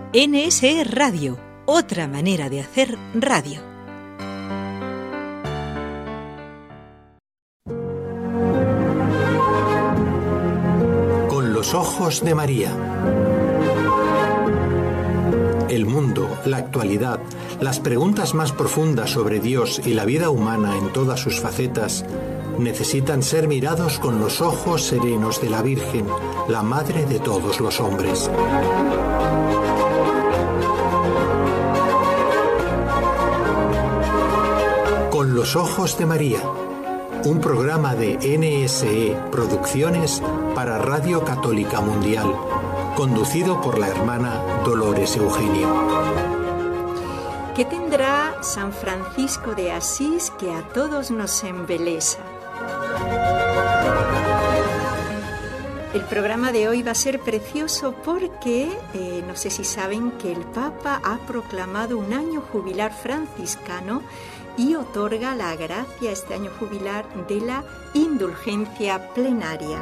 NSE Radio, otra manera de hacer radio. Con los ojos de María. El mundo, la actualidad, las preguntas más profundas sobre Dios y la vida humana en todas sus facetas necesitan ser mirados con los ojos serenos de la Virgen, la Madre de todos los hombres. Con los ojos de María, un programa de NSE Producciones para Radio Católica Mundial, conducido por la hermana Dolores Eugenio. ¿Qué tendrá San Francisco de Asís que a todos nos embelesa? El programa de hoy va a ser precioso porque no sé si saben que el Papa ha proclamado un año jubilar franciscano y otorga la gracia este año jubilar de la indulgencia plenaria.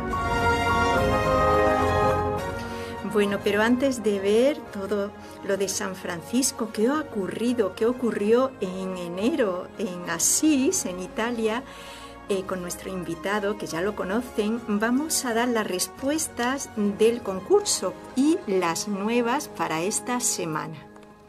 Bueno, pero antes de ver todo lo de San Francisco, qué ocurrió en enero en Asís, en Italia, con nuestro invitado, que ya lo conocen, vamos a dar las respuestas del concurso y las nuevas para esta semana.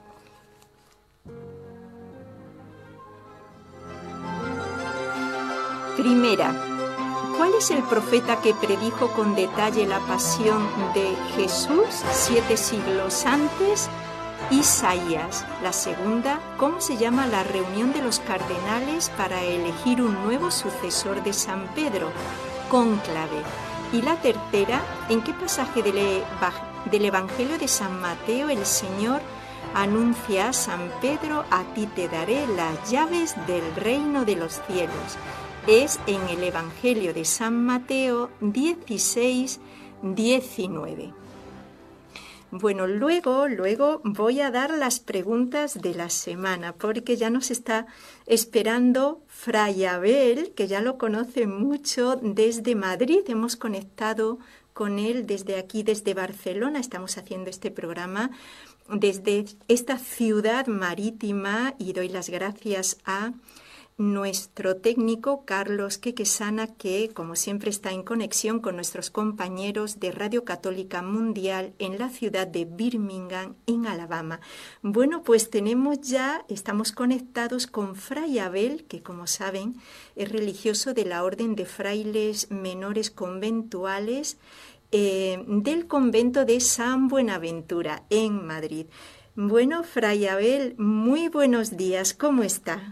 Primera, ¿cuál es el profeta que predijo con detalle la pasión de Jesús 7 siglos antes? Isaías. La segunda, ¿cómo se llama la reunión de los cardenales para elegir un nuevo sucesor de San Pedro? Cónclave. Y la tercera, ¿en qué pasaje del Evangelio de San Mateo el Señor anuncia a San Pedro: a ti te daré las llaves del reino de los cielos? Es en el Evangelio de San Mateo 16, 19. Bueno, luego voy a dar las preguntas de la semana, porque ya nos está esperando Fray Abel, que ya lo conoce mucho desde Madrid. Hemos conectado con él desde aquí, desde Barcelona. Estamos haciendo este programa desde esta ciudad marítima y doy las gracias a nuestro técnico Carlos Quequesana, que como siempre está en conexión con nuestros compañeros de Radio Católica Mundial en la ciudad de Birmingham, en Alabama. Bueno, pues estamos conectados con Fray Abel, que como saben es religioso de la Orden de Frailes Menores Conventuales del convento de San Buenaventura en Madrid. Bueno, Fray Abel, muy buenos días, ¿cómo está?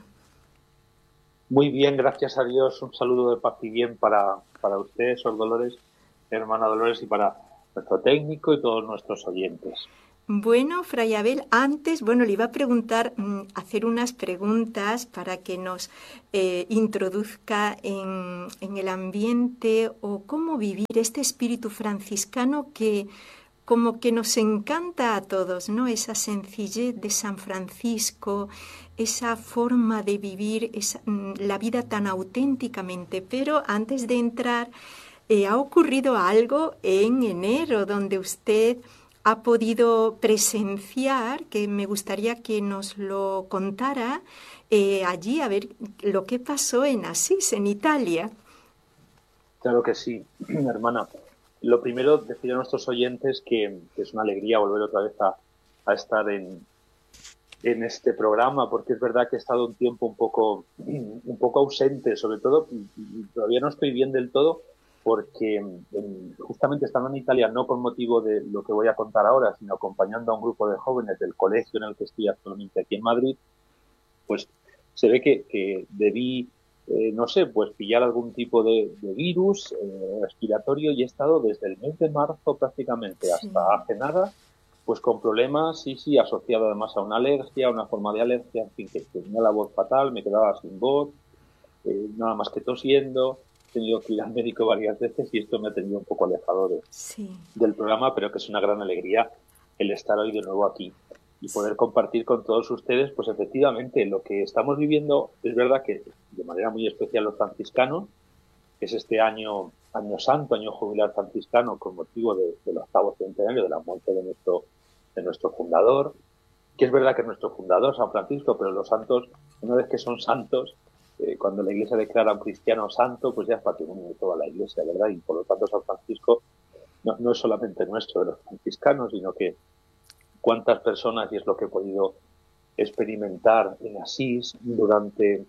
Muy bien, gracias a Dios. Un saludo de paz y bien para usted, Sor Dolores, hermana Dolores, y para nuestro técnico y todos nuestros oyentes. Bueno, Fray Abel, antes, le iba a preguntar, hacer unas preguntas para que nos introduzca en el ambiente o cómo vivir este espíritu franciscano que como que nos encanta a todos, ¿no? Esa sencillez de San Francisco, esa forma de vivir la vida tan auténticamente. Pero antes de entrar, ha ocurrido algo en enero donde usted ha podido presenciar, que me gustaría que nos lo contara allí, a ver lo que pasó en Asís, en Italia. Claro que sí, hermana. Lo primero, decir a nuestros oyentes que es una alegría volver otra vez a estar en este programa, porque es verdad que he estado un tiempo un poco ausente, sobre todo, y todavía no estoy bien del todo, porque justamente estando en Italia, no con motivo de lo que voy a contar ahora, sino acompañando a un grupo de jóvenes del colegio en el que estoy actualmente aquí en Madrid, pues se ve que debí pillar algún tipo de virus respiratorio, y he estado desde el mes de marzo prácticamente hasta hace nada, pues con problemas, sí, asociado además a una alergia, a una forma de alergia, en fin, que tenía la voz fatal, me quedaba sin voz, nada más que tosiendo, he tenido que ir al médico varias veces y esto me ha tenido un poco alejado del programa, pero que es una gran alegría el estar hoy de nuevo aquí y poder compartir con todos ustedes, pues efectivamente, lo que estamos viviendo. Es verdad que de manera muy especial los franciscanos, que es este año santo, año jubilar franciscano, con motivo del 8º centenario de la muerte de nuestro de nuestro fundador, que es verdad que es nuestro fundador, San Francisco, pero los santos, una vez que son santos, cuando la Iglesia declara a un cristiano santo, pues ya es patrimonio de toda la Iglesia, ¿verdad? Y por lo tanto San Francisco no es solamente nuestro, de los franciscanos, sino que cuántas personas, y es lo que he podido experimentar en Asís durante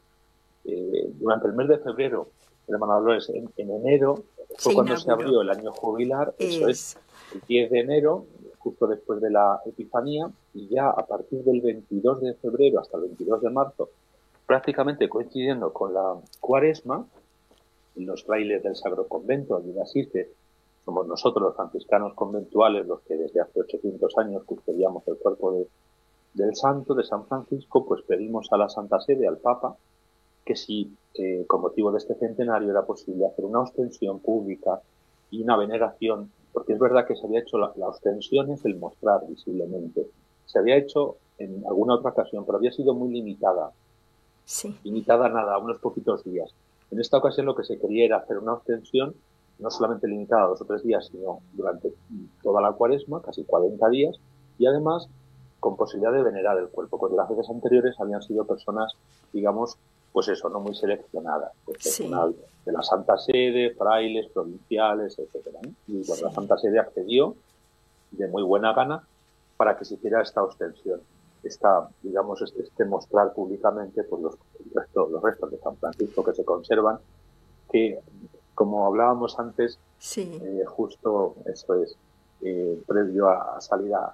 el mes de febrero, hermano Dolores, en enero fue cuando se abrió el año jubilar, eso es, el 10 de enero, justo después de la Epifanía, y ya a partir del 22 de febrero hasta el 22 de marzo, prácticamente coincidiendo con la Cuaresma, los frailes del Sacro Convento, allí de Asís, que somos nosotros los franciscanos conventuales los que desde hace 800 años custodiamos el cuerpo del santo, de San Francisco, pues pedimos a la Santa Sede, al Papa, que si con motivo de este centenario era posible hacer una ostensión pública y una veneración, porque es verdad que se había hecho la ostensión, es el mostrar visiblemente. Se había hecho en alguna otra ocasión, pero había sido muy limitada. Sí. Limitada nada, a unos poquitos días. En esta ocasión lo que se quería era hacer una ostensión, no solamente limitada a 2 o 3 días, sino durante toda la Cuaresma, casi 40 días, y además con posibilidad de venerar el cuerpo, porque las veces anteriores habían sido personas, digamos, pues eso, no muy seleccionadas, pues personal de la Santa Sede, frailes, provinciales, etcétera, ¿no? Y bueno, la Santa Sede accedió de muy buena gana para que se hiciera esta ostensión, digamos, este mostrar públicamente pues los restos de San Francisco que se conservan, que como hablábamos antes, justo eso es, previo a salir a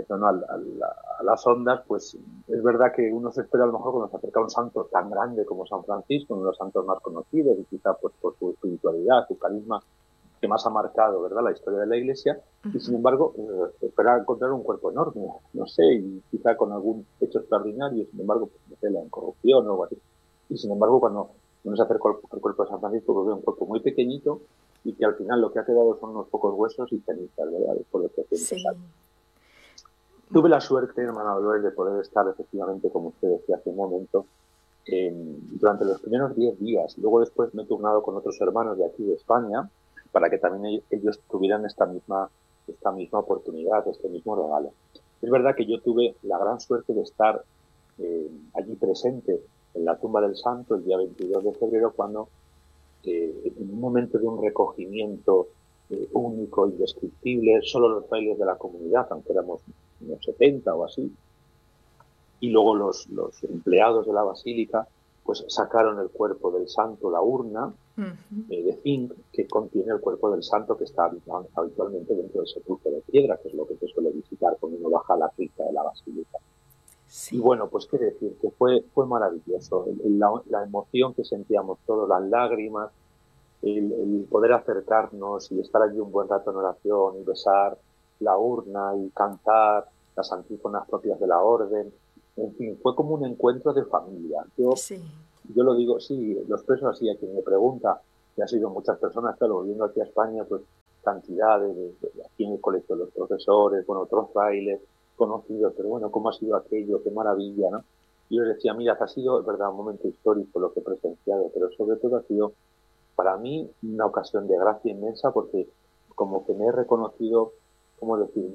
las ondas, pues es verdad que uno se espera a lo mejor cuando se acerca a un santo tan grande como San Francisco, uno de los santos más conocidos, y quizá pues por su espiritualidad, su carisma, que más ha marcado, ¿verdad?, la historia de la Iglesia, y sin embargo espera encontrar un cuerpo enorme, no sé, y quizá con algún hecho extraordinario, sin embargo, pues, no sé, la incorrupción o algo así. Y sin embargo, cuando uno se acerca al cuerpo de San Francisco, pues ve un cuerpo muy pequeñito y que al final lo que ha quedado son unos pocos huesos y cenizas, ¿verdad?, después de 300 años. Tuve la suerte, hermana Dolores, de poder estar efectivamente, como usted decía hace un momento, durante los primeros 10 días. Luego después me he turnado con otros hermanos de aquí de España para que también ellos tuvieran esta misma oportunidad, este mismo regalo. Es verdad que yo tuve la gran suerte de estar allí presente en la tumba del santo el día 22 de febrero, cuando en un momento de un recogimiento único, indescriptible, solo los frailes de la comunidad, aunque éramos unos 70 o así, y luego los empleados de la basílica, pues sacaron el cuerpo del santo, la urna de zinc que contiene el cuerpo del santo, que está habitualmente dentro del sepulcro de piedra, que es lo que se suele visitar cuando uno baja a la cripta de la basílica. Sí. Y bueno, pues qué decir, que fue maravilloso, la emoción que sentíamos todos, las lágrimas, el poder acercarnos y estar allí un buen rato en oración y besar la urna y cantar las antífonas propias de la orden. En fin, fue como un encuentro de familia. Yo lo digo, lo expreso así a quien me pregunta, que ha sido muchas personas, claro, volviendo aquí a España, pues cantidad de aquí en el colegio de los profesores, bueno, otros frailes conocidos, pero bueno, ¿cómo ha sido aquello? ¡Qué maravilla!, ¿no? Y yo les decía, mira, ha sido, es verdad, un momento histórico lo que he presenciado, pero sobre todo ha sido para mí una ocasión de gracia inmensa, porque como que me he reconocido, ¿cómo decir?,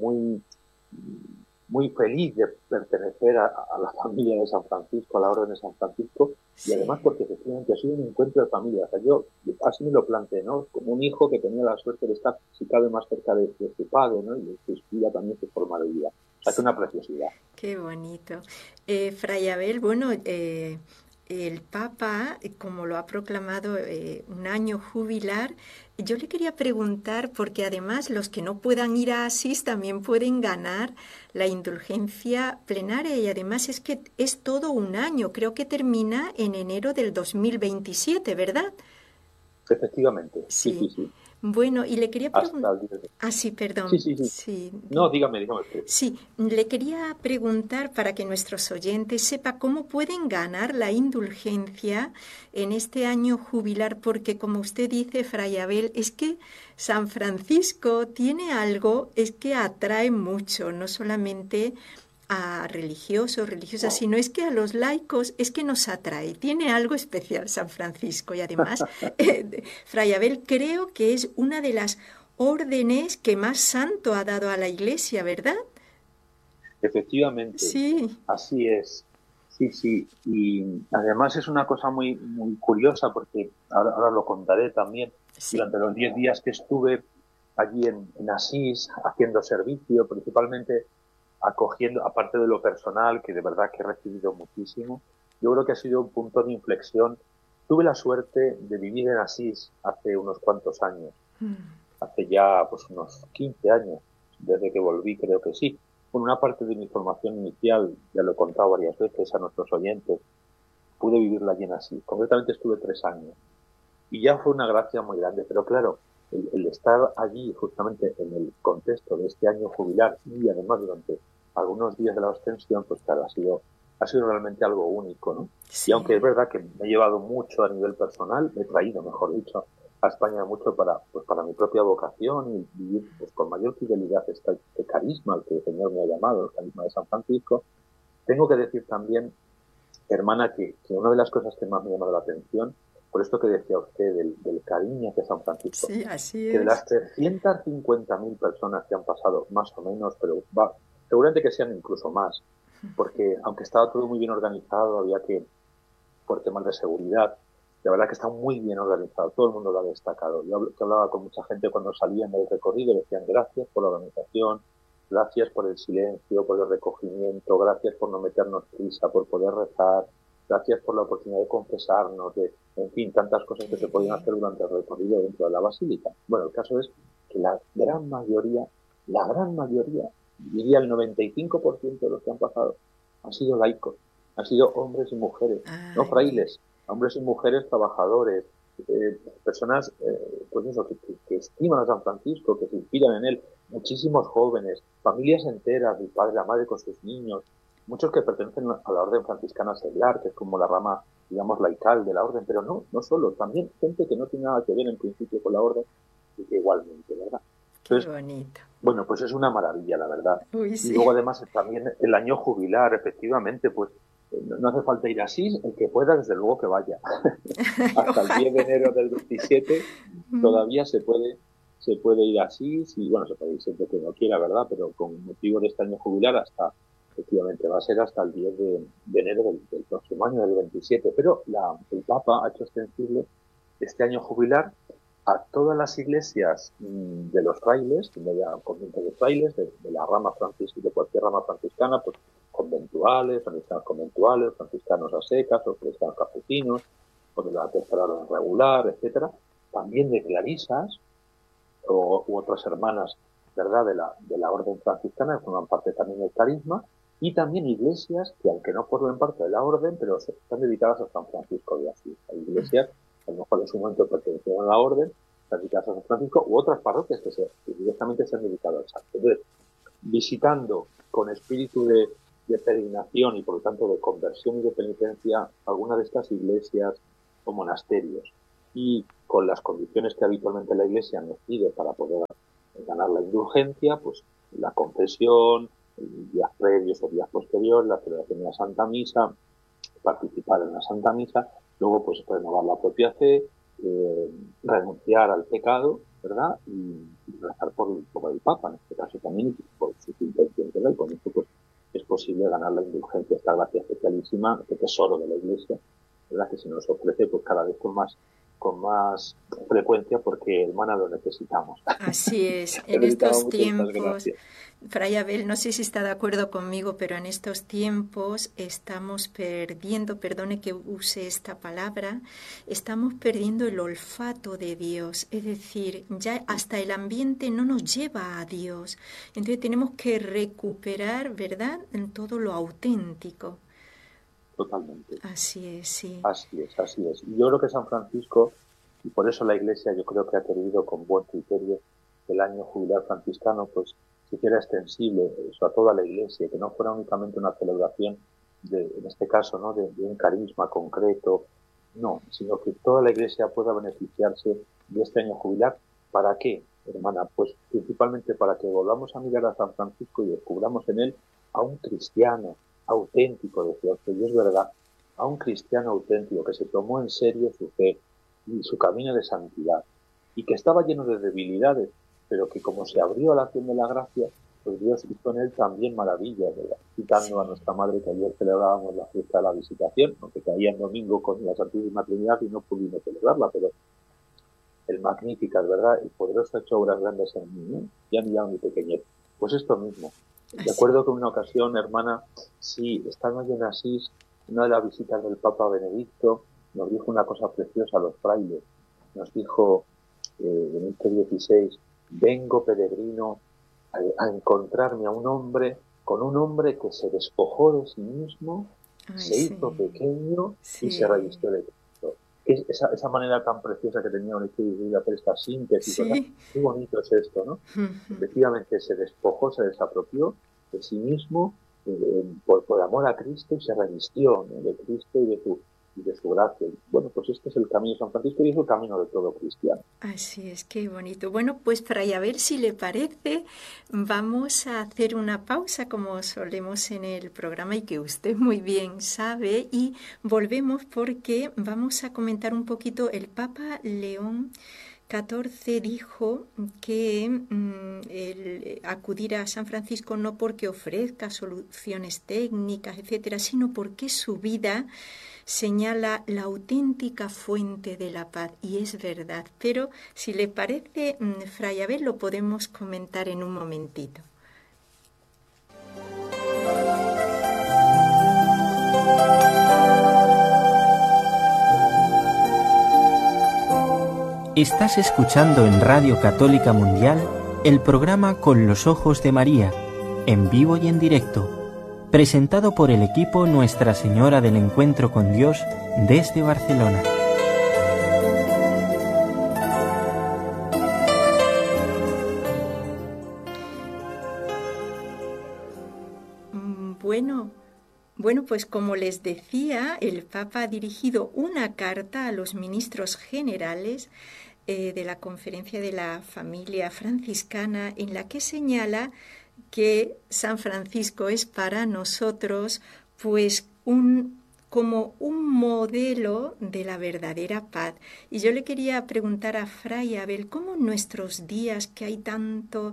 muy feliz de pertenecer a la familia de San Francisco, a la Orden de San Francisco, y además porque efectivamente ha sido un encuentro de familia. O sea, yo así me lo planteé, ¿no?, como un hijo que tenía la suerte de estar, si cabe, más cerca de su padre, ¿no?, y de su vida también, su forma de vida. O sea, que una preciosidad. Qué bonito. Fray Abel, bueno, el Papa, como lo ha proclamado, un año jubilar, yo le quería preguntar, porque además los que no puedan ir a Asís también pueden ganar la indulgencia plenaria, y además es que es todo un año, creo que termina en enero del 2027, ¿verdad? Efectivamente, sí. Bueno, y le quería preguntar... perdón. Sí. No, dígame. Sí, le quería preguntar para que nuestros oyentes sepan cómo pueden ganar la indulgencia en este año jubilar, porque como usted dice, Fray Abel, es que San Francisco tiene algo, es que atrae mucho, no solamente a religiosos, religiosas, sino es que a los laicos es que nos atrae, tiene algo especial San Francisco, y además, Fray Abel, creo que es una de las órdenes que más santo ha dado a la Iglesia, ¿verdad? Efectivamente, Sí, así es. Sí, sí. Y además es una cosa muy, muy curiosa porque ahora lo contaré también. sí. Durante los 10 días que estuve allí en Asís haciendo servicio, principalmente acogiendo, aparte de lo personal, que de verdad que he recibido muchísimo, yo creo que ha sido un punto de inflexión. Tuve la suerte de vivir en Asís hace unos cuantos años, hace ya pues unos 15 años, desde que volví, creo que sí. Con una parte de mi formación inicial, ya lo he contado varias veces a nuestros oyentes, pude vivirla allí en Asís. Concretamente estuve 3 años y ya fue una gracia muy grande, pero claro, el estar allí justamente en el contexto de este año jubilar y además durante algunos días de la ostensión, pues claro, ha sido realmente algo único, ¿no? Y aunque es Sí, verdad que me he llevado mucho a nivel personal, me he traído, mejor dicho, a España mucho para mi propia vocación y vivir pues, con mayor fidelidad este carisma al que el Señor me ha llamado, el carisma de San Francisco, tengo que decir también, hermana, que una de las cosas que más me ha llamado la atención, por esto que decía usted del cariño hacia San Francisco, sí, así que de es. las 350.000 personas que han pasado, más o menos, pero seguramente que sean incluso más, porque aunque estaba todo muy bien organizado, había que, por temas de seguridad, la verdad que está muy bien organizado, todo el mundo lo ha destacado. Yo que hablaba con mucha gente cuando salían del recorrido, decían gracias por la organización, gracias por el silencio, por el recogimiento, gracias por no meternos prisa, por poder rezar, gracias por la oportunidad de confesarnos, en fin, tantas cosas que se Qué podían hacer bien. durante el recorrido dentro de la basílica. Bueno, el caso es que la gran mayoría, diría el 95% de los que han pasado, han sido laicos, han sido hombres y mujeres, no Ay, mire. frailes, hombres y mujeres trabajadores, personas pues eso, que estiman a San Francisco, que se inspiran en él, muchísimos jóvenes, familias enteras, el padre, la madre con sus niños, muchos que pertenecen a la orden franciscana seglar, que es como la rama, digamos, laical de la orden, pero no solo, también gente que no tiene nada que ver en principio con la orden y que igualmente, ¿verdad? Qué Entonces, bonito. bueno, pues es una maravilla, la verdad. Uy, Y sí. luego además también el año jubilar, efectivamente, pues no hace falta ir así, el que pueda, desde luego que vaya. Hasta el 10 de Ojalá. enero del 27 todavía se puede ir así, sí, bueno, se puede ir siempre que uno quiera, ¿verdad? Pero con motivo de este año jubilar hasta, efectivamente, va a ser hasta el 10 de enero del próximo año, del 27. Pero el Papa ha hecho extensible este año jubilar a todas las iglesias de los frailes, de la convento de frailes, de la rama franciscana, de cualquier rama franciscana, pues conventuales, franciscanos a secas, o franciscanos capuchinos, o de la tercera orden regular, etcétera, también de clarisas u otras hermanas, ¿verdad?, de la orden franciscana, que forman parte también del carisma, y también iglesias que, aunque no formen parte de la orden, pero están dedicadas a San Francisco de Asís. Hay iglesias que a lo mejor en su momento pertenecían a la orden, dedicadas a San Francisco, u otras parroquias que directamente se han dedicado al santo. Entonces, visitando con espíritu de peregrinación y por lo tanto de conversión y de penitencia alguna de estas iglesias o monasterios y con las condiciones que habitualmente la iglesia nos pide para poder ganar la indulgencia, pues la confesión, días previos o días posteriores, la celebración de la Santa Misa, participar en la Santa Misa, luego pues renovar la propia fe, renunciar al pecado, ¿verdad? Y rezar por el Papa, en este caso también, y por sus intenciones, ¿verdad? Y con esto pues es posible ganar la indulgencia, esta gracia especialísima, este tesoro de la Iglesia, ¿verdad? Que se nos ofrece pues cada vez con más frecuencia porque, hermana, lo necesitamos. Así es. En Necesitamos estos mucho estas tiempos, gracias. Fray Abel, no sé si está de acuerdo conmigo, pero en estos tiempos estamos perdiendo, perdone que use esta palabra, estamos perdiendo el olfato de Dios. Es decir, ya hasta el ambiente no nos lleva a Dios. Entonces tenemos que recuperar, ¿verdad?, en todo lo auténtico. Totalmente. Así es, sí. Así es, así es. Y yo creo que San Francisco, y por eso la Iglesia yo creo que ha querido con buen criterio el año jubilar franciscano, pues se hiciera extensible eso a toda la Iglesia, que no fuera únicamente una celebración en este caso, ¿no?, de un carisma concreto, no, sino que toda la Iglesia pueda beneficiarse de este año jubilar. ¿Para qué, hermana? Pues principalmente para que volvamos a mirar a San Francisco y descubramos en él a un cristiano auténtico, decía usted, y es verdad, a un cristiano auténtico que se tomó en serio su fe y su camino de santidad y que estaba lleno de debilidades, pero que como se abrió a la acción de la gracia, pues Dios hizo en él también maravillas, ¿verdad? Citando a nuestra madre que ayer celebrábamos la fiesta de la Visitación, aunque caía en domingo con la Santísima Trinidad y no pudimos celebrarla, pero el Magnificat, ¿verdad? El poderoso ha hecho obras grandes en mí, ¿no? Ya ni mi pequeñez. Pues esto mismo. De acuerdo con una ocasión, hermana, sí, estando yo en Asís, una de las visitas del Papa Benedicto, nos dijo una cosa preciosa a los frailes. Nos dijo, Benedicto XVI, vengo peregrino a encontrarme a un hombre, con un hombre que se despojó de sí mismo, se hizo pequeño y se revistió de Cristo. Esa manera tan preciosa que tenía Benedicto XVI de hacer esta síntesis, ¿verdad? Qué bonito es esto, ¿no? Efectivamente se despojó, se desapropió de sí mismo por amor a Cristo y se revistió, ¿no?, de Cristo y de su gracia. Bueno, pues este es el camino de San Francisco y es el camino de todo cristiano. Así es, qué bonito. Bueno, pues Fray Abel, si le parece, vamos a hacer una pausa como solemos en el programa y que usted muy bien sabe, y volvemos porque vamos a comentar un poquito. El Papa León XIV dijo que el acudir a San Francisco no porque ofrezca soluciones técnicas, etcétera, sino porque su vida señala la auténtica fuente de la paz, y es verdad. Pero si le parece, Fray Abel, lo podemos comentar en un momentito. Estás escuchando en Radio Católica Mundial el programa Con los Ojos de María, en vivo y en directo, presentado por el equipo Nuestra Señora del Encuentro con Dios desde Barcelona. Bueno, pues como les decía, el Papa ha dirigido una carta a los ministros generales de la Conferencia de la Familia Franciscana, en la que señala que San Francisco es para nosotros pues como un modelo de la verdadera paz. Y yo le quería preguntar a Fray Abel, ¿cómo en nuestros días que hay tanto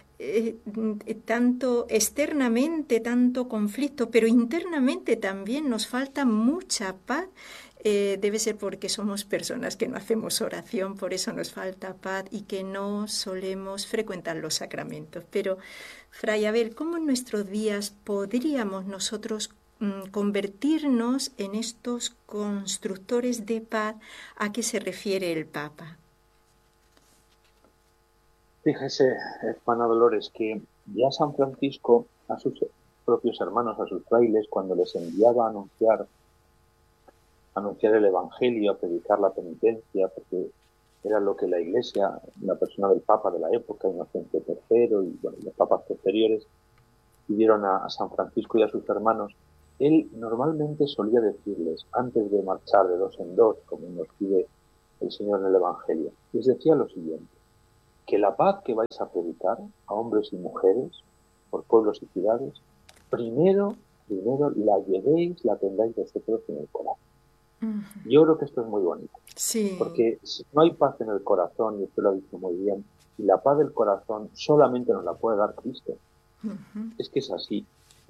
externamente, tanto conflicto, pero internamente también nos falta mucha paz? Debe ser porque somos personas que no hacemos oración, por eso nos falta paz y que no solemos frecuentar los sacramentos. Pero, Fray Abel, ¿cómo en nuestros días podríamos nosotros convertirnos en estos constructores de paz a que se refiere el Papa? Fíjese, hermana Dolores, que ya San Francisco a sus propios hermanos, a sus frailes, cuando les enviaba a anunciar el Evangelio, a predicar la penitencia, porque era lo que la Iglesia, la persona del Papa de la época, Inocencio III, y bueno, los papas posteriores, pidieron a San Francisco y a sus hermanos. Él normalmente solía decirles, antes de marchar de dos en dos, como nos pide el Señor en el Evangelio, les decía lo siguiente: que la paz que vais a predicar a hombres y mujeres, por pueblos y ciudades, primero la llevéis, la tengáis vosotros en el corazón. Uh-huh. Yo creo que esto es muy bonito. Sí. Porque si no hay paz en el corazón, y usted lo ha dicho muy bien, y la paz del corazón solamente nos la puede dar Cristo. Uh-huh. Es que es así.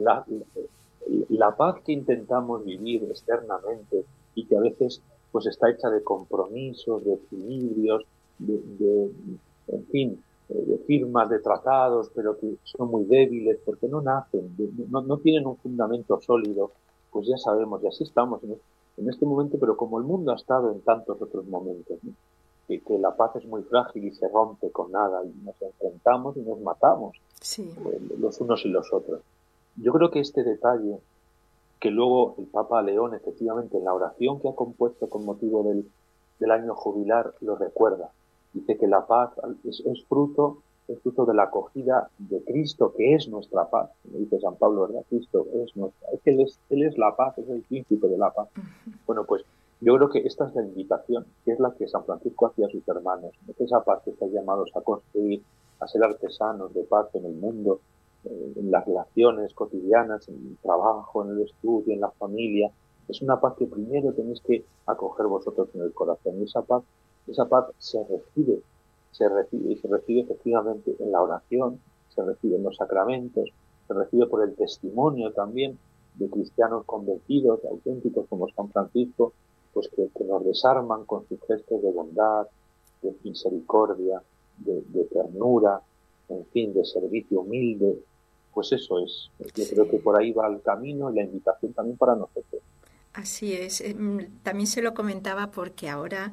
La paz que intentamos vivir externamente y que a veces pues está hecha de compromisos, de equilibrios, en fin, de firmas, de tratados, pero que son muy débiles porque no nacen, no tienen un fundamento sólido, pues ya sabemos, y así estamos en este momento, pero como el mundo ha estado en tantos otros momentos, ¿no? Que la paz es muy frágil y se rompe con nada, y nos enfrentamos y nos matamos, sí, los unos y los otros. Yo creo que este detalle, que luego el Papa León, efectivamente, en la oración que ha compuesto con motivo del año jubilar, lo recuerda. Dice que la paz es fruto de la acogida de Cristo, que es nuestra paz. Como dice San Pablo, ¿verdad? Cristo es nuestra. Es que Él es la paz, es el príncipe de la paz. Uh-huh. Bueno, pues yo creo que esta es la invitación, que es la que San Francisco hacía a sus hermanos. Esa paz que están llamados a construir, a ser artesanos de paz en el mundo, en las relaciones cotidianas, en el trabajo, en el estudio, en la familia. Es una paz que primero tenéis que acoger vosotros en el corazón. Y esa paz se recibe efectivamente en la oración, se recibe en los sacramentos, se recibe por el testimonio también de cristianos convertidos, auténticos como San Francisco, pues que nos desarman con sus gestos de bondad, de misericordia, de ternura, en fin, de servicio humilde. Pues eso es. Yo creo que por ahí va el camino y la invitación también para nosotros. Así es. También se lo comentaba porque ahora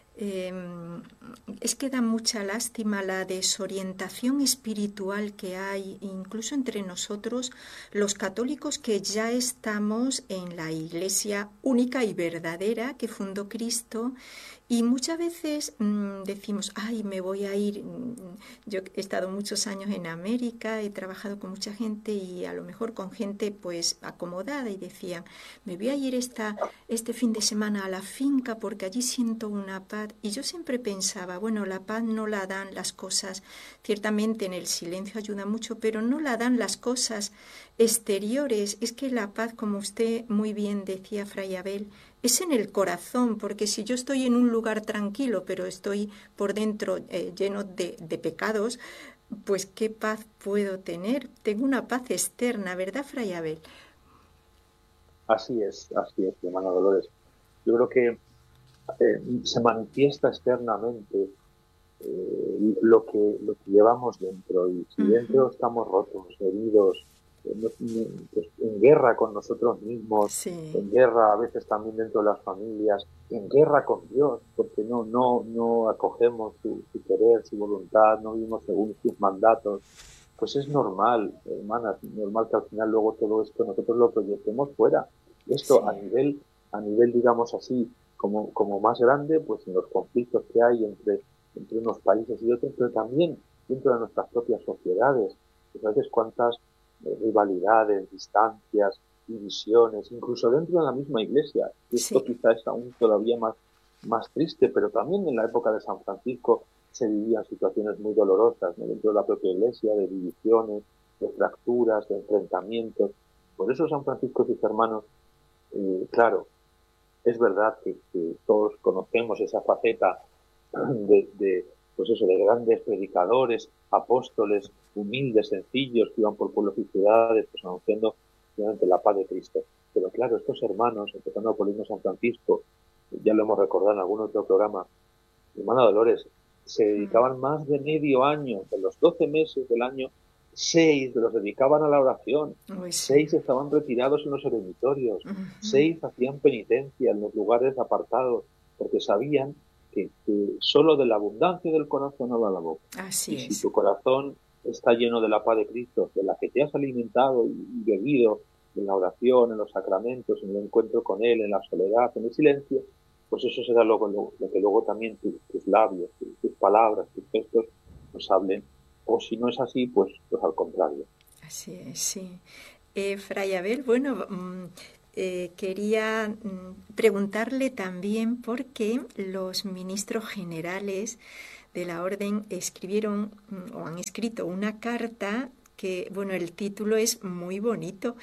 es que da mucha lástima la desorientación espiritual que hay, incluso entre nosotros, los católicos que ya estamos en la Iglesia única y verdadera que fundó Cristo. Y muchas veces decimos, ay, me voy a ir. Yo he estado muchos años en América, he trabajado con mucha gente y a lo mejor con gente pues acomodada y decían, me voy a ir este fin de semana a la finca porque allí siento una paz. Y yo siempre pensaba, bueno, la paz no la dan las cosas, ciertamente en el silencio ayuda mucho, pero no la dan las cosas exteriores. Es que la paz, como usted muy bien decía, Fray Abel, es en el corazón, porque si yo estoy en un lugar tranquilo, pero estoy por dentro lleno de pecados, pues ¿qué paz puedo tener? Tengo una paz externa, ¿verdad, Fray Abel? Así es, hermana Dolores. Yo creo que se manifiesta externamente lo que llevamos dentro, y si dentro estamos rotos, heridos, pues, en guerra con nosotros mismos, sí, en guerra a veces también dentro de las familias, en guerra con Dios, porque no acogemos su querer, su voluntad, no vivimos según sus mandatos, pues es normal, hermanas, normal que al final luego todo esto nosotros lo proyectemos fuera. Esto sí, a nivel digamos así, como más grande, pues en los conflictos que hay entre unos países y otros, pero también dentro de nuestras propias sociedades. Pues a veces cuántas rivalidades, distancias, divisiones, incluso dentro de la misma iglesia. Esto quizá es aún todavía más triste, pero también en la época de San Francisco se vivían situaciones muy dolorosas, ¿no? Dentro de la propia iglesia, de divisiones, de fracturas, de enfrentamientos. Por eso San Francisco y sus hermanos, claro, es verdad que todos conocemos esa faceta pues eso, de grandes predicadores, apóstoles, humildes, sencillos, que iban por pueblos y ciudades, pues anunciando realmente la paz de Cristo. Pero claro, estos hermanos, empezando por el mismo San Francisco, ya lo hemos recordado en algún otro programa, hermana Dolores, se dedicaban más de medio año, de los 12 meses del año, 6 los dedicaban a la oración, 6 estaban retirados en los eremitorios, 6 hacían penitencia en los lugares apartados, porque sabían que solo de la abundancia del corazón habla la boca. Así y si tu corazón está lleno de la paz de Cristo, de la que te has alimentado y bebido en la oración, en los sacramentos, en el encuentro con Él, en la soledad, en el silencio, pues eso será lo que luego también tus labios, tus palabras, tus gestos nos hablen. O si no es así, pues al contrario. Así es, sí. Fray Abel, bueno, quería preguntarle también por qué los ministros generales de la Orden escribieron o han escrito una carta que, bueno, el título es muy bonito.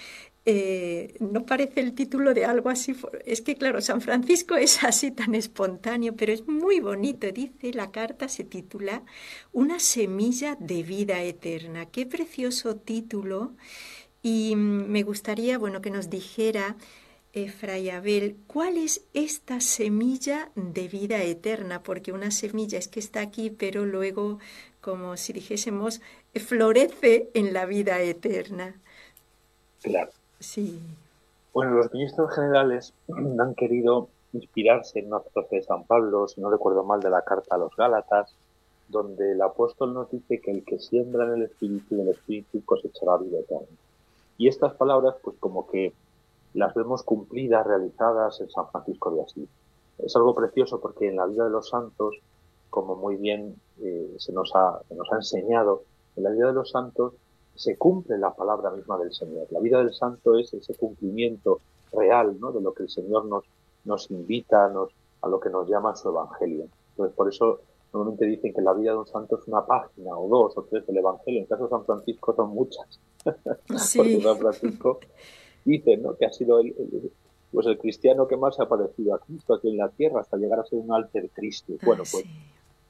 No parece el título de algo así, es que claro, San Francisco es así tan espontáneo, pero es muy bonito. Dice, la carta se titula Una semilla de vida eterna. Qué precioso título. Y me gustaría, bueno, que nos dijera, Fray Abel, ¿cuál es esta semilla de vida eterna? Porque una semilla es que está aquí, pero luego, como si dijésemos, florece en la vida eterna. Claro. Sí. Bueno, los ministros generales han querido inspirarse en una frase de San Pablo, si no recuerdo mal, de la carta a los Gálatas, donde el apóstol nos dice que el que siembra en el Espíritu, del Espíritu cosechará vida eterna. Y estas palabras, pues como que las vemos cumplidas, realizadas en San Francisco de Asís. Es algo precioso porque en la vida de los santos, como muy bien se nos ha enseñado, en la vida de los santos se cumple la palabra misma del Señor. La vida del santo es ese cumplimiento real, ¿no?, de lo que el Señor nos invita, a lo que nos llama en su Evangelio. Entonces, por eso normalmente dicen que la vida de un santo es una página, o 2 o 3 del Evangelio. En el caso de San Francisco son muchas. Sí. Porque San Francisco dice, ¿no?, que ha sido el cristiano que más se ha parecido a Cristo aquí en la tierra, hasta llegar a ser un alter Cristo. Bueno, pues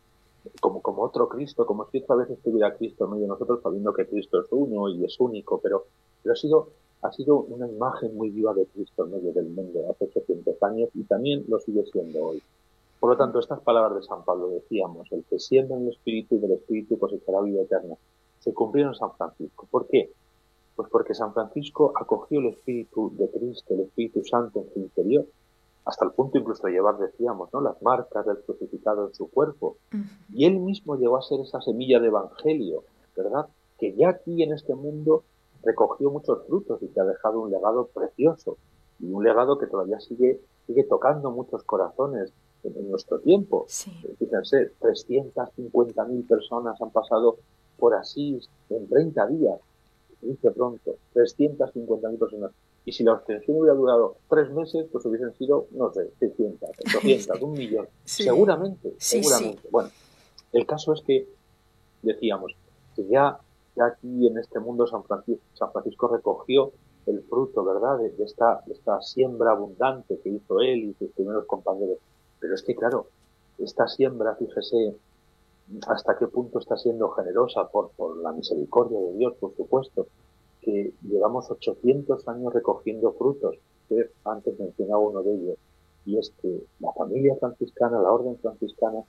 como otro Cristo, como si otra vez estuviera Cristo en medio de nosotros, sabiendo que Cristo es uno y es único, pero ha sido una imagen muy viva de Cristo en medio del mundo hace 800 años y también lo sigue siendo hoy. Por lo tanto, estas palabras de San Pablo, decíamos, el que siembra en el Espíritu y del Espíritu cosechará vida eterna, se cumplieron en San Francisco. ¿Por qué? Pues porque San Francisco acogió el Espíritu de Cristo, el Espíritu Santo en su interior, hasta el punto incluso de llevar, decíamos, ¿no?, las marcas del crucificado en su cuerpo. Y él mismo llegó a ser esa semilla de evangelio, ¿verdad?, que ya aquí en este mundo recogió muchos frutos y que ha dejado un legado precioso, y un legado que todavía sigue tocando muchos corazones en nuestro tiempo. Sí. Fíjense, 350.000 personas han pasado por Asís en 30 días, dice pronto, 350.000 personas. Y si la ostensión hubiera durado 3 meses, pues hubiesen sido, no sé, 600, 800, 1 millón. Sí. Seguramente. Sí. Bueno, el caso es que, decíamos, que ya aquí en este mundo San Francisco recogió el fruto, ¿verdad?, de esta siembra abundante que hizo él y sus primeros compañeros. Pero es que, claro, esta siembra, fíjese, hasta qué punto está siendo generosa por la misericordia de Dios, por supuesto, que llevamos 800 años recogiendo frutos. Usted antes mencionaba uno de ellos, y es que la familia franciscana, la orden franciscana,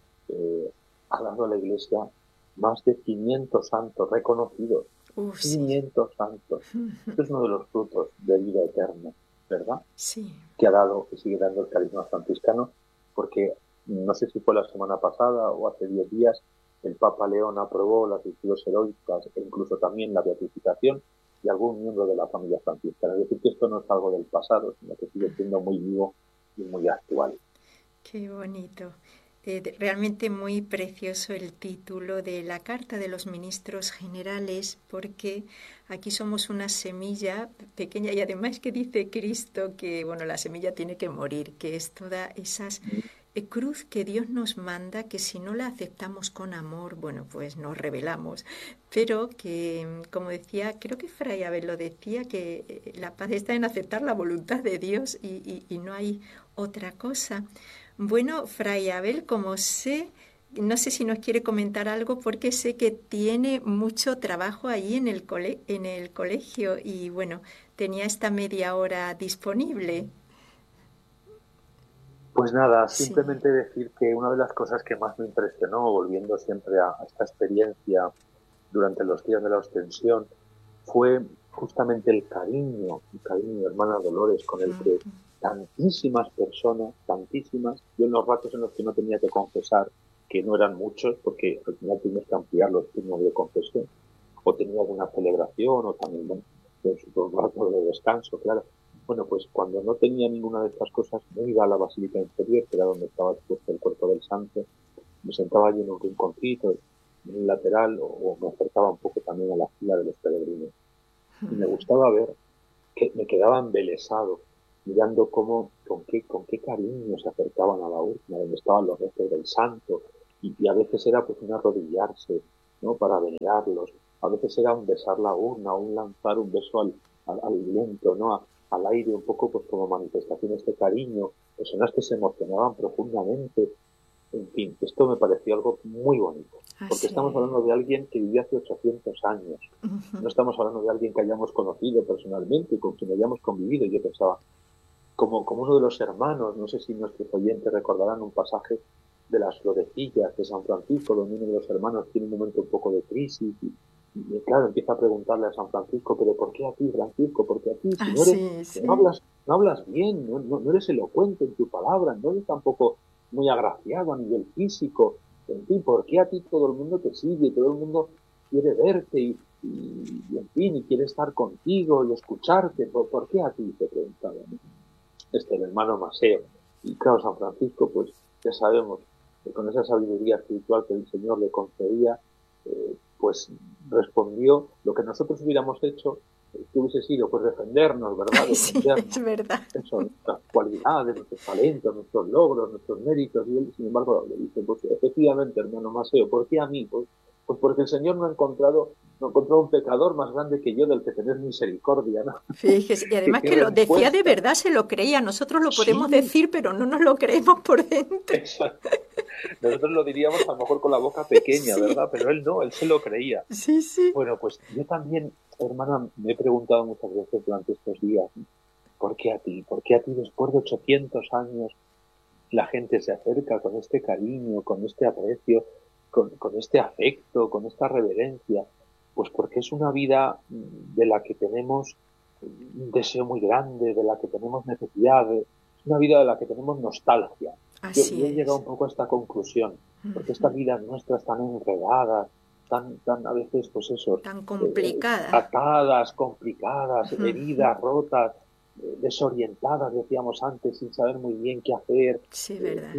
ha dado a la Iglesia más de 500 santos reconocidos. 500 santos. Esto es uno de los frutos de vida eterna, ¿verdad? Sí. Que ha dado y sigue dando el carisma franciscano, porque no sé si fue la semana pasada o hace 10 días, el Papa León aprobó las virtudes heroicas e incluso también la beatificación de algún miembro de la familia franciscana. Es decir, que esto no es algo del pasado, sino que sigue siendo muy vivo y muy actual. Qué bonito. Realmente muy precioso el título de la Carta de los Ministros Generales, porque aquí somos una semilla pequeña y además que dice Cristo que, bueno, la semilla tiene que morir, que es toda esa cruz que Dios nos manda, que si no la aceptamos con amor, bueno, pues nos rebelamos, pero que, como decía, creo que Fray Abel lo decía, que la paz está en aceptar la voluntad de Dios y no hay otra cosa. Bueno, Fray Abel, como sé, no sé si nos quiere comentar algo, porque sé que tiene mucho trabajo ahí en el colegio y, bueno, tenía esta media hora disponible. Pues nada, simplemente decir que una de las cosas que más me impresionó, volviendo siempre a esta experiencia durante los días de la ostensión, fue justamente el cariño, hermana Dolores, con el que tantísimas personas, yo en los ratos en los que no tenía que confesar, que no eran muchos, porque al final tuvimos que ampliar los turnos de confesión, o tenía alguna celebración, o también, bueno, los ratos de descanso, claro. Bueno, pues cuando no tenía ninguna de estas cosas, me iba a la Basílica Inferior, que era donde estaba expuesto el cuerpo del santo, me sentaba allí en un rinconcito, en un lateral, o me acercaba un poco también a la fila de los peregrinos. Y me gustaba ver que me quedaba embelesado, mirando con qué cariño se acercaban a la urna, donde estaban los restos del santo, y a veces era pues un arrodillarse, ¿no?, para venerarlos, a veces era un besar la urna, o un lanzar un beso al viento, ¿no?, al aire, un poco pues como manifestación de este cariño, personas que se emocionaban profundamente. En fin, esto me pareció algo muy bonito, porque estamos hablando de alguien que vivió hace 800 años, no estamos hablando de alguien que hayamos conocido personalmente, con quien hayamos convivido. Yo pensaba, como uno de los hermanos, no sé si nuestros oyentes recordarán un pasaje de las florecillas de San Francisco, donde uno de los hermanos tiene un momento un poco de crisis y claro, empieza a preguntarle a San Francisco, pero ¿por qué a ti, Francisco? ¿Por qué a ti? Si no hablas bien, no eres elocuente en tu palabra, no eres tampoco muy agraciado a nivel físico, en fin, ¿por qué a ti todo el mundo te sigue, todo el mundo quiere verte y en fin, y quiere estar contigo y escucharte? ¿Por qué a ti? Te preguntaba, ¿no?, el hermano Maseo. Y claro, San Francisco, pues ya sabemos que con esa sabiduría espiritual que el Señor le concedía, pues respondió lo que nosotros hubiéramos hecho, que hubiese sido pues defendernos, ¿verdad? Defendernos. Sí, es verdad. Eso, nuestras cualidades, nuestros talentos, nuestros logros, nuestros méritos, y él, sin embargo, le dice, pues efectivamente, hermano Maseo, ¿por qué a mí? Pues porque el Señor no encontró un pecador más grande que yo del que tener misericordia, ¿no? Fíjese, y además que lo decía de verdad, se lo creía. Nosotros lo podemos decir, pero no nos lo creemos por dentro. Exacto. Nosotros lo diríamos a lo mejor con la boca pequeña, sí, ¿verdad? Pero él no, él se lo creía. Sí, sí. Bueno, pues yo también, hermana, me he preguntado muchas veces durante estos días, ¿por qué a ti? ¿Por qué a ti después de 800 años la gente se acerca con este cariño, con este aprecio, con este afecto, con esta reverencia? Pues porque es una vida de la que tenemos un deseo muy grande, de la que tenemos necesidad, es una vida de la que tenemos nostalgia. Yo he llegado un poco a esta conclusión, porque esta vida nuestra es tan enredada, tan a veces, pues eso, tan complicada, atadas, complicadas, heridas, rotas, desorientadas, decíamos antes, sin saber muy bien qué hacer, sí, ¿verdad?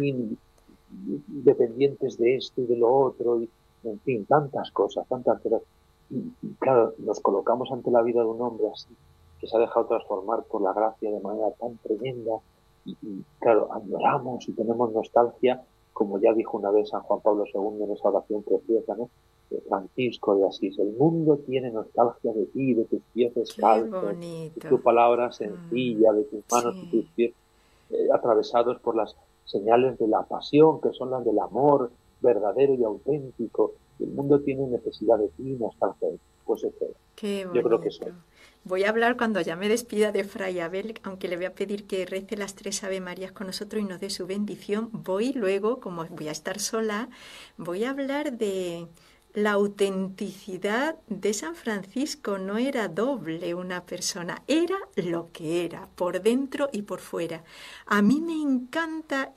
Dependientes de esto y de lo otro, y en fin, tantas cosas, pero claro, nos colocamos ante la vida de un hombre así, que se ha dejado transformar por la gracia de manera tan tremenda, y claro, añoramos y tenemos nostalgia, como ya dijo una vez San Juan Pablo II en esa oración preciosa, ¿no?, de Francisco de Asís: el mundo tiene nostalgia de ti, de tus pies descalzos, de tu palabra sencilla, de tus manos y tus pies atravesados por las señales de la pasión, que son las del amor verdadero y auténtico. El mundo tiene necesidad de ti, nostalgia de ti. Pues eso, yo creo que eso. Voy a hablar cuando ya me despida de Fray Abel, aunque le voy a pedir que rece las 3 Ave Marías con nosotros y nos dé su bendición. Voy luego, como voy a estar sola, voy a hablar de la autenticidad de San Francisco. No era doble una persona, era lo que era, por dentro y por fuera. A mí me encanta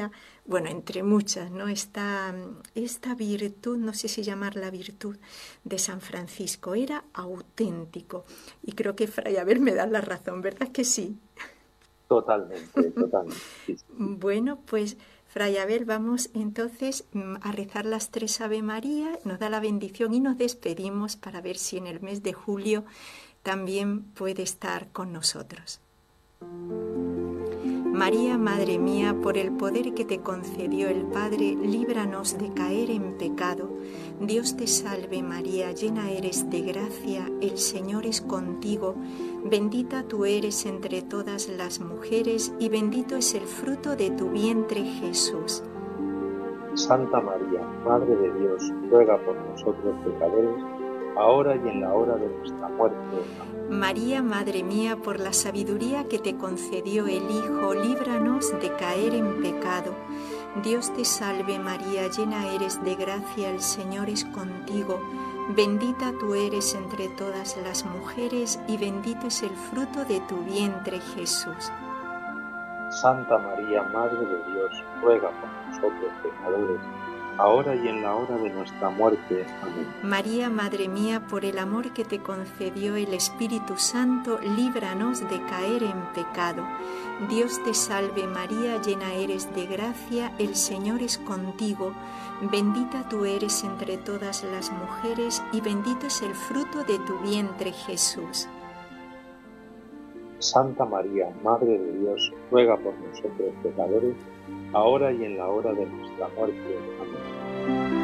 entre muchas, ¿no?, esta virtud, no sé si llamarla virtud, de San Francisco. Era auténtico. Y creo que Fray Abel me da la razón, ¿verdad que sí? Totalmente. Sí. Bueno, pues Fray Abel, vamos entonces a rezar las 3 Ave María, nos da la bendición y nos despedimos para ver si en el mes de julio también puede estar con nosotros. María, Madre mía, por el poder que te concedió el Padre, líbranos de caer en pecado. Dios te salve María, llena eres de gracia, el Señor es contigo. Bendita tú eres entre todas las mujeres y bendito es el fruto de tu vientre, Jesús. Santa María, Madre de Dios, ruega por nosotros pecadores, ahora y en la hora de nuestra muerte. Amén. María, Madre mía, por la sabiduría que te concedió el Hijo, líbranos de caer en pecado. Dios te salve María, llena eres de gracia, el Señor es contigo. Bendita tú eres entre todas las mujeres y bendito es el fruto de tu vientre, Jesús. Santa María, Madre de Dios, ruega por nosotros pecadores, ahora y en la hora de nuestra muerte. Amén. María, Madre mía, por el amor que te concedió el Espíritu Santo, líbranos de caer en pecado. Dios te salve María, llena eres de gracia, el Señor es contigo. Bendita tú eres entre todas las mujeres y bendito es el fruto de tu vientre, Jesús. Santa María, Madre de Dios, ruega por nosotros pecadores, ahora y en la hora de nuestra muerte. Amén.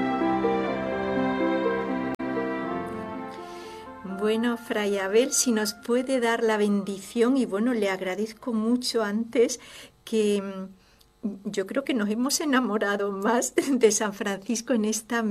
Bueno, Fray Abel, si nos puede dar la bendición, y bueno, le agradezco mucho antes que yo creo que nos hemos enamorado más de San Francisco en esta